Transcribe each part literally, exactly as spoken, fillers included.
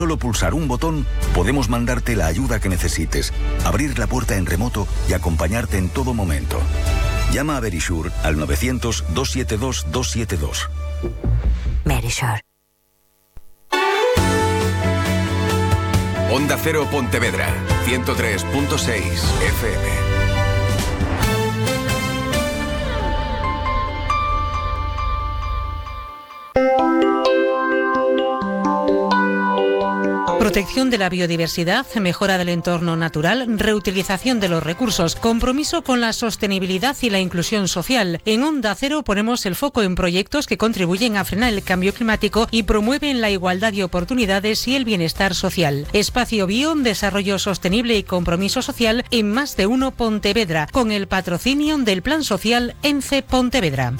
Solo pulsar un botón podemos mandarte la ayuda que necesites, abrir la puerta en remoto y acompañarte en todo momento. Llama a Verisure al novecientos, doscientos setenta y dos, doscientos setenta y dos. Verisure. Onda Cero Pontevedra, ciento tres punto seis F M. Protección de la biodiversidad, mejora del entorno natural, reutilización de los recursos, compromiso con la sostenibilidad y la inclusión social. En Onda Cero ponemos el foco en proyectos que contribuyen a frenar el cambio climático y promueven la igualdad de oportunidades y el bienestar social. Espacio Bio, desarrollo sostenible y compromiso social en Más de Uno Pontevedra, con el patrocinio del Plan Social ENCE Pontevedra.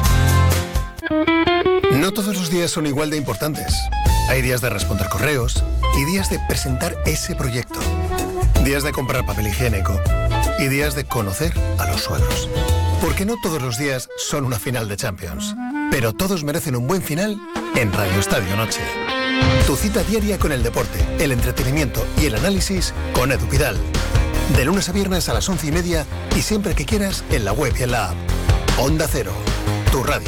No todos los días son igual de importantes. Hay días de responder correos y días de presentar ese proyecto. Días de comprar papel higiénico y días de conocer a los suegros. Porque no todos los días son una final de Champions. Pero todos merecen un buen final en Radio Estadio Noche. Tu cita diaria con el deporte, el entretenimiento y el análisis con Edu Pidal. De lunes a viernes a las once y media y siempre que quieras en la web y en la app. Onda Cero, tu radio.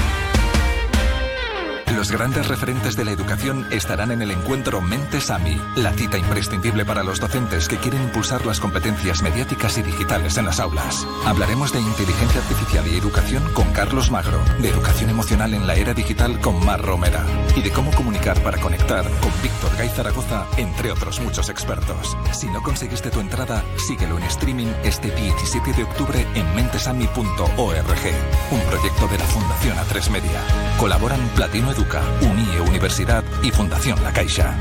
Los grandes referentes de la educación estarán en el encuentro Mentes AMI, la cita imprescindible para los docentes que quieren impulsar las competencias mediáticas y digitales en las aulas. Hablaremos de inteligencia artificial y educación con Carlos Magro, de educación emocional en la era digital con Mar Romera y de cómo comunicar para conectar con Víctor Gay Zaragoza, entre otros muchos expertos. Si no conseguiste tu entrada, síguelo en streaming este diecisiete de octubre en mentesami punto org, un proyecto de la Fundación A tres Media. Colaboran Platino Educa, UNIE Universidad y Fundación La Caixa.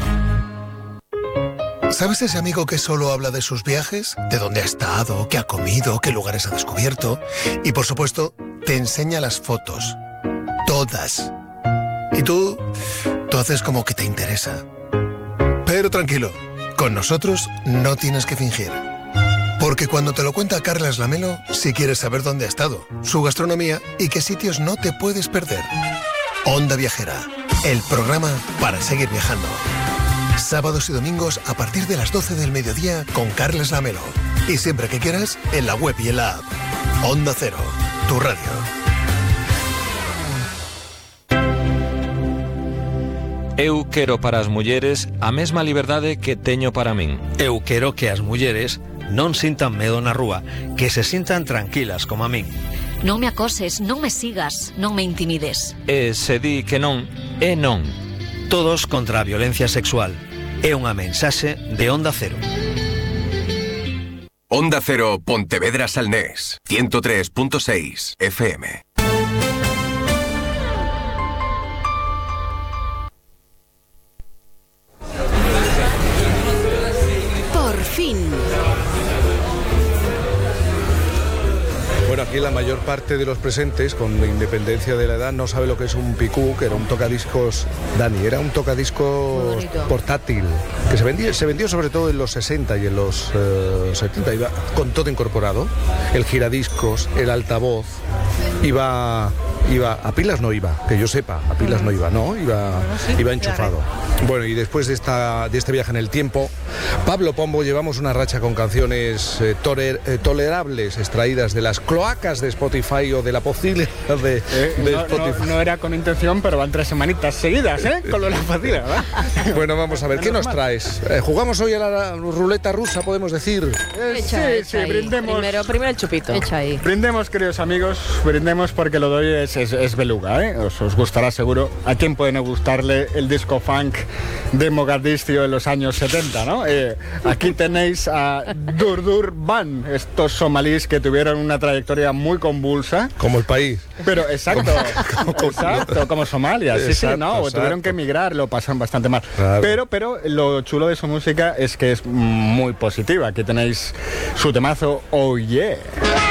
¿Sabes ese amigo que solo habla de sus viajes? ¿De dónde ha estado? ¿Qué ha comido? ¿Qué lugares ha descubierto? Y por supuesto, te enseña las fotos. Todas. Y tú, tú haces como que te interesa. Pero tranquilo, con nosotros no tienes que fingir. Porque cuando te lo cuenta Carlas Lamelo, si quieres saber dónde ha estado, su gastronomía y qué sitios no te puedes perder. Onda Viajera, el programa para seguir viajando. Sábados y domingos a partir de las doce del mediodía con Carlas Lamelo. Y siempre que quieras, en la web y en la app. Onda Cero, tu radio. Eu quero para as mulleres a mesma liberdade que teño para min. Eu quero que as mulleres non sintan medo na rúa, que se sintan tranquilas como a min. Non me acoses, non me sigas, non me intimides. E se di que non, é non. Todos contra a violencia sexual. É unha mensaxe de Onda Cero. Onda Cero Pontevedra Salnés, ciento tres punto seis F M. Por fin. Bueno, aquí la mayor parte de los presentes, con independencia de la edad, no sabe lo que es un picú, que era un tocadiscos, Dani, era un tocadiscos portátil, que se vendió, se vendió sobre todo en los sesenta y en los eh, setenta, iba con todo incorporado, el giradiscos, el altavoz, iba... Iba, a pilas no iba, que yo sepa, a pilas no iba, no, iba, iba enchufado. Bueno, y después de, esta, de este viaje en el tiempo, Pablo Pombo, llevamos una racha con canciones eh, toler, eh, tolerables, extraídas de las cloacas de Spotify o de la posibilidad de, eh, de no, Spotify. No, no era con intención, pero van tres semanitas seguidas, ¿eh? Con lo de la facilidad, ¿verdad? Bueno, vamos a ver, ¿qué nos traes? Eh, ¿Jugamos hoy a la ruleta rusa, podemos decir? Eh, Echa, sí, echa sí, ahí. brindemos. Primero, primero el chupito. Echa ahí. Brindemos, queridos amigos, brindemos porque lo doy es, es, es beluga, ¿eh? Os, os gustará seguro. ¿A quién puede no gustarle el disco funk de Mogadiscio en los años setenta, ¿no? Eh, aquí tenéis a Durdur Ban, estos somalíes que tuvieron una trayectoria muy convulsa. Como el país. Pero exacto, como, exacto, como Somalia, sí, exacto, sí, no, exacto. Tuvieron que emigrar, lo pasaron bastante mal. Claro. Pero, pero lo chulo de su música es que es muy positiva. Aquí tenéis su temazo, Oh Yeah.